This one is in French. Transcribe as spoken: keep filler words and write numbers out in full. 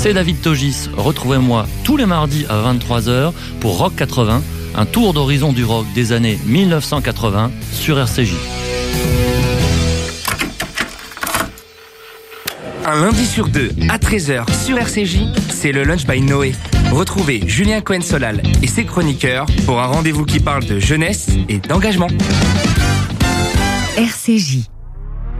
c'est David Togis. Retrouvez-moi tous les mardis à vingt-trois heures pour Rock quatre-vingts, un tour d'horizon du rock des années mille neuf cent quatre-vingts sur R C J. Un lundi sur deux, à treize heures sur R C J, c'est le Lunch by Noé. Retrouvez Julien Cohen-Solal et ses chroniqueurs pour un rendez-vous qui parle de jeunesse et d'engagement. R C J.